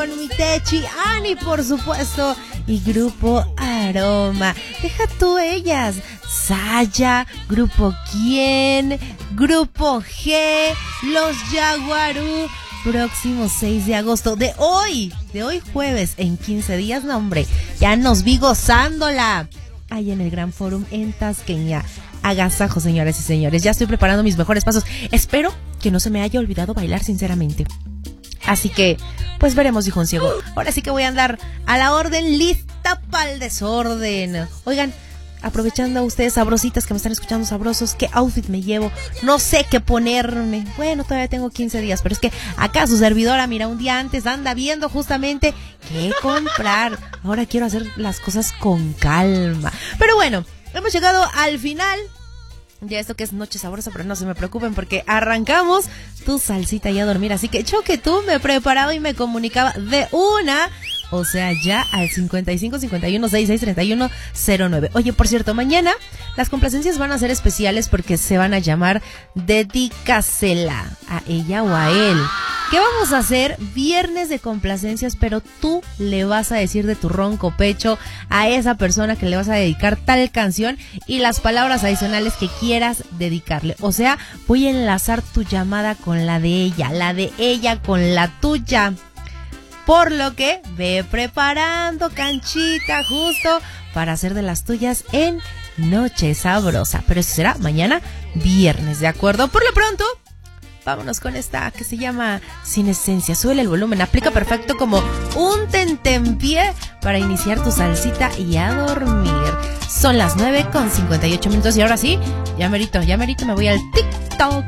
con mi Techi, Ani, por supuesto, y Grupo Aroma. Deja tú ellas, Saya, Grupo Quién, Grupo G, Los Yaguarú. Próximo 6 de agosto, de hoy jueves, en 15 días, no hombre, ya nos vi gozándola ahí en el Gran Forum en Tasqueña. Agasajo, señoras y señores, ya estoy preparando mis mejores pasos. Espero que no se me haya olvidado bailar, sinceramente. Así que, pues veremos, hijo ciego. Ahora sí que voy a andar a la orden, lista para el desorden. Oigan, aprovechando a ustedes sabrositas que me están escuchando, sabrosos, ¿qué outfit me llevo? No sé qué ponerme. Bueno, todavía tengo 15 días, pero es que acá su servidora, mira, un día antes anda viendo justamente qué comprar. Ahora quiero hacer las cosas con calma. Pero bueno, hemos llegado al final de esto que es Noche Sabrosa, pero no se me preocupen porque arrancamos tu salsita y a dormir. Así que yo que tú me preparaba y me comunicaba de una... O sea, ya al 55 51 66 31 09. Oye, por cierto, mañana las complacencias van a ser especiales porque se van a llamar Dedícasela a ella o a él. ¿Qué vamos a hacer? Viernes de complacencias, pero tú le vas a decir de tu ronco pecho a esa persona que le vas a dedicar tal canción y las palabras adicionales que quieras dedicarle. O sea, voy a enlazar tu llamada con la de ella con la tuya. Por lo que ve preparando canchita justo para hacer de las tuyas en Noche Sabrosa. Pero eso será mañana viernes, ¿de acuerdo? Por lo pronto, vámonos con esta que se llama Sin Esencia. Súbele el volumen, aplica perfecto como un tentempié para iniciar tu salsita y a dormir. Son las 9:58 y ahora sí, ya merito me voy al TikTok.